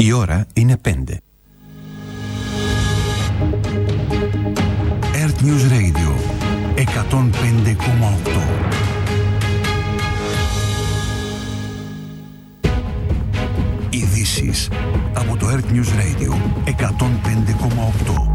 Η ώρα είναι 5. Earth News Radio 105,8. Ειδήσεις από το Earth News Radio 105,8.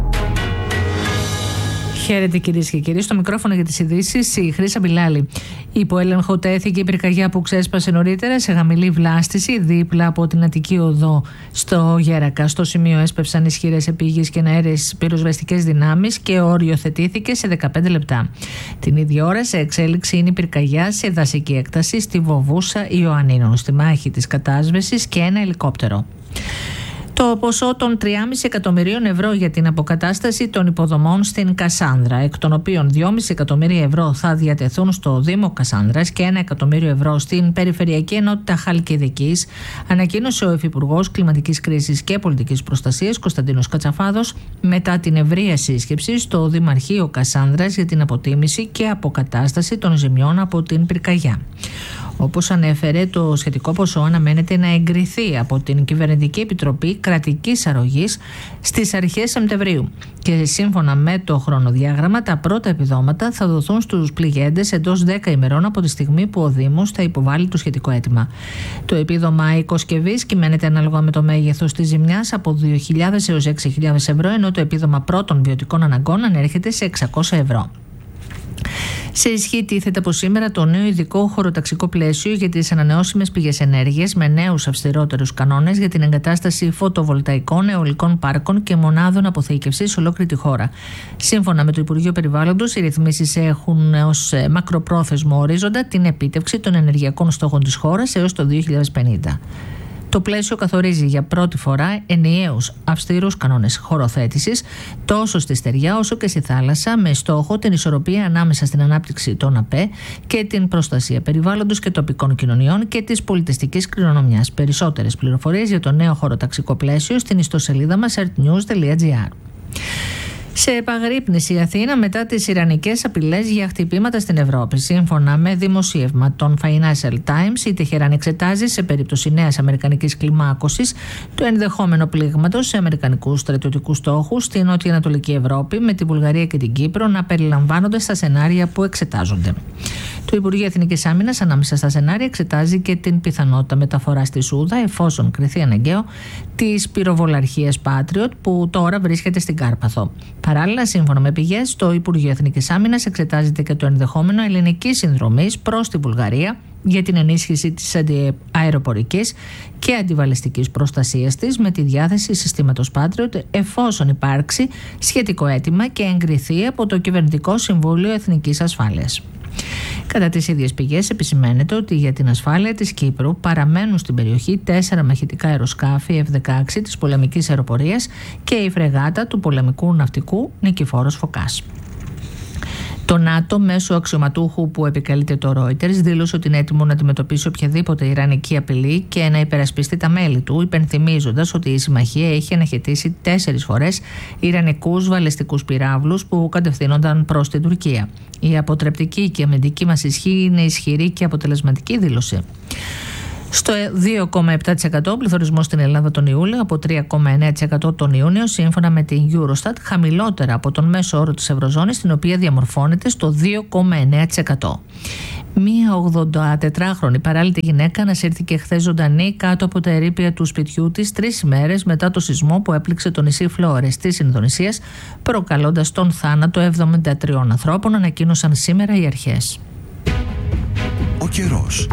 Χαίρετε κυρίες και κύριοι, στο μικρόφωνο για τις ειδήσεις η Χρύσα Μπιλάλη. Υπό έλεγχο τέθηκε η πυρκαγιά που ξέσπασε νωρίτερα σε χαμηλή βλάστηση δίπλα από την Αττική Οδό στο Γέρακα. Στο σημείο έσπευσαν ισχυρές επίγειες και αέρες πυροσβεστικές δυνάμεις και οριοθετήθηκε σε 15 λεπτά. Την ίδια ώρα σε εξέλιξη είναι η πυρκαγιά σε δασική έκταση στη Βοβούσα Ιωαννίνων, στη μάχη της κατάσβεσης και ένα ελικόπτερο. Το ποσό των 3,5 εκατομμυρίων ευρώ για την αποκατάσταση των υποδομών στην Κασάνδρα, εκ των οποίων 2,5 εκατομμύρια ευρώ θα διατεθούν στο Δήμο Κασάνδρας και 1 εκατομμύριο ευρώ στην Περιφερειακή Ενότητα Χαλκιδικής, ανακοίνωσε ο Υφυπουργός Κλιματικής Κρίσης και Πολιτικής Προστασίας Κωνσταντίνος Κατσαφάδος μετά την ευρεία σύσκεψη στο Δημαρχείο Κασάνδρας για την αποτίμηση και αποκατάσταση των ζημιών από την πυρκαγιά. Όπως ανέφερε, το σχετικό ποσό αναμένεται να εγκριθεί από την Κυβερνητική Επιτροπή Κρατικής Αρρωγής στις αρχές Σεπτεμβρίου και σύμφωνα με το χρονοδιάγραμμα τα πρώτα επιδόματα θα δοθούν στους πληγέντες εντός 10 ημερών από τη στιγμή που ο Δήμος θα υποβάλει το σχετικό αίτημα. Το επίδομα οικοσκευής κυμαίνεται ανάλογα με το μέγεθος της ζημιάς από 2.000 έως 6.000 ευρώ, ενώ το επίδομα πρώτων βιωτικών αναγκών ανέρχεται σε 600 ευρώ. Σε ισχύ τίθεται από σήμερα το νέο ειδικό χωροταξικό πλαίσιο για τις ανανεώσιμες πηγές ενέργειας με νέους αυστηρότερους κανόνες για την εγκατάσταση φωτοβολταϊκών, αιωλικών πάρκων και μονάδων αποθήκευσης σε ολόκληρη τη χώρα. Σύμφωνα με το Υπουργείο Περιβάλλοντος, οι ρυθμίσεις έχουν ως μακροπρόθεσμο ορίζοντα την επίτευξη των ενεργειακών στόχων της χώρας έως το 2050. Το πλαίσιο καθορίζει για πρώτη φορά ενιαίους αυστηρούς κανόνες χωροθέτησης τόσο στη στεριά όσο και στη θάλασσα, με στόχο την ισορροπία ανάμεσα στην ανάπτυξη των ΑΠΕ και την προστασία περιβάλλοντος και τοπικών κοινωνιών και της πολιτιστικής κληρονομιάς. Περισσότερες πληροφορίες για το νέο χωροταξικό πλαίσιο στην ιστοσελίδα μας earthnews.gr. Σε επαγρύπνηση η Αθήνα μετά τις ιρανικές απειλές για χτυπήματα στην Ευρώπη. Σύμφωνα με δημοσίευμα των Financial Times, η Τεχεράν εξετάζει σε περίπτωση νέας αμερικανικής κλιμάκωσης το ενδεχόμενο πλήγματος σε αμερικανικούς στρατιωτικούς στόχους στην νοτιοανατολική Ευρώπη, με τη Βουλγαρία και την Κύπρο να περιλαμβάνονται στα σενάρια που εξετάζονται. Το Υπουργείο Εθνικής Άμυνας ανάμεσα στα σενάρια εξετάζει και την πιθανότητα μεταφοράς στη Σούδα, εφόσον κριθεί αναγκαίο, της πυροβολαρχίας Patriot που τώρα βρίσκεται στην Κάρπαθο. Παράλληλα, σύμφωνα με πηγές, το Υπουργείο Εθνικής Άμυνας εξετάζεται και το ενδεχόμενο ελληνικής συνδρομής προς τη Βουλγαρία για την ενίσχυση της αντιαεροπορικής και αντιβαλιστικής προστασίας της με τη διάθεση συστήματος Patriot, εφόσον υπάρξει σχετικό αίτημα και εγκριθεί από το Κυβερνητικό Συμβούλιο Εθνικής Ασφάλειας. Κατά τις ίδιες πηγές επισημαίνεται ότι για την ασφάλεια της Κύπρου παραμένουν στην περιοχή 4 μαχητικά αεροσκάφη F-16 της πολεμικής αεροπορίας και η φρεγάτα του πολεμικού ναυτικού Νικηφόρος Φωκάς. Το ΝΑΤΟ, μέσω αξιωματούχου που επικαλείται το Reuters, δήλωσε ότι είναι έτοιμο να αντιμετωπίσει οποιαδήποτε ιρανική απειλή και να υπερασπιστεί τα μέλη του, υπενθυμίζοντας ότι η συμμαχία έχει αναχαιτήσει 4 φορές ιρανικούς βαλιστικούς πυράβλους που κατευθύνονταν προς την Τουρκία. Η αποτρεπτική και αμυντική μας ισχύ είναι ισχυρή και αποτελεσματική, δήλωσε. Στο 2,7% πληθωρισμός στην Ελλάδα τον Ιούλιο, από 3,9% τον Ιούνιο, σύμφωνα με την Eurostat, χαμηλότερα από τον μέσο όρο της Ευρωζώνης, την οποία διαμορφώνεται στο 2,9%. Μία 84χρονη παράλυτη γυναίκα ανασύρθηκε χθες ζωντανή κάτω από τα ερείπια του σπιτιού της 3 ημέρες μετά το σεισμό που έπληξε το νησί Φλόρες της Ινδονησίας, προκαλώντας τον θάνατο 73 ανθρώπων, ανακοίνωσαν σήμερα οι αρχές. Ο καιρός.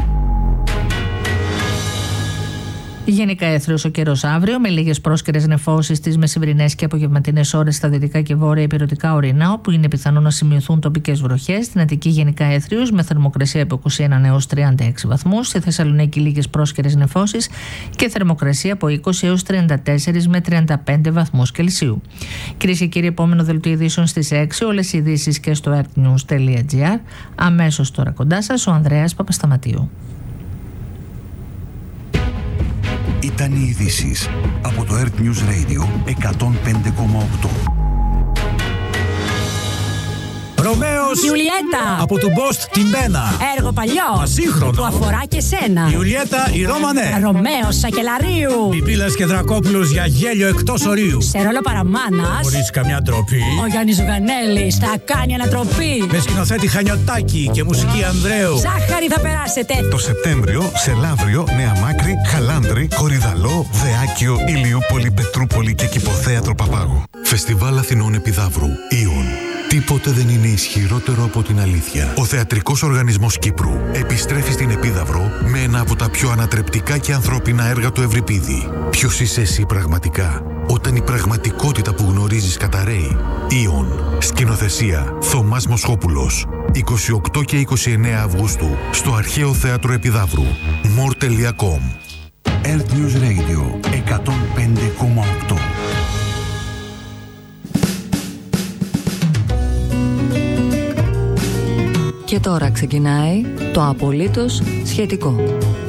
Γενικά έθριος ο καιρός αύριο, με λίγες πρόσκαιρες νεφώσεις στις μεσημβρινές και απογευματινές ώρες στα δυτικά και βόρεια ηπειρωτικά ορεινά, όπου είναι πιθανό να σημειωθούν τοπικές βροχές. Στην Αττική γενικά έθριος, με θερμοκρασία από 21 έως 36 βαθμούς. Στη Θεσσαλονίκη λίγες πρόσκαιρες νεφώσεις και θερμοκρασία από 20 έως 34 με 35 βαθμούς Κελσίου. Κυρίες και κύριοι, επόμενο δελτίο ειδήσεων στις 6. Όλες οι ειδήσεις και στο earthnews.gr. Αμέσως τώρα κοντά σας ο Ανδρέας Παπασταματίου. Ήταν οι ειδήσεις από το Earth News Radio 105,8. Ρωμαίο Ιουλιέτα. Από του Μπόστ την Μπένα. Έργο παλιό. Ασύγχρονο. Που αφορά και σένα. Ιουλιέτα η Ρώμανε. Ρωμαίος Σακελαρίου. Πιπίλας και Δρακόπουλος για γέλιο εκτός ορίου. Σε ρόλο παραμάνας. Χωρίς καμιά ντροπή. Ο Γιάννης Ζουγανέλης θα κάνει ανατροπή. Με σκηνοθέτη Χανιωτάκη και μουσική Ανδρέου. Ζάχαρη θα περάσετε. Το Σεπτέμβριο σε Λαύριο, Νέα Μάκρη, Χαλάνδρη, Κορυδαλό, Δεάκιο, Ηλιούπολη, Πετρούπολη και Κηποθέατρο Παπάγου. Φεστιβάλ Αθηνών Επιδαύρου. Ιον. Τίποτε δεν είναι ισχυρότερο από την αλήθεια. Ο Θεατρικός Οργανισμός Κύπρου επιστρέφει στην Επίδαυρο με ένα από τα πιο ανατρεπτικά και ανθρώπινα έργα του Ευρυπίδη. Ποιος είσαι εσύ πραγματικά, όταν η πραγματικότητα που γνωρίζεις καταραίει? Ιον. Σκηνοθεσία Θωμάς Μοσχόπουλος. 28 και 29 Αυγούστου στο Αρχαίο Θέατρο Επιδαύρου. more.com. Earth News Radio 105,8. Και τώρα ξεκινάει το απολύτως σχετικό.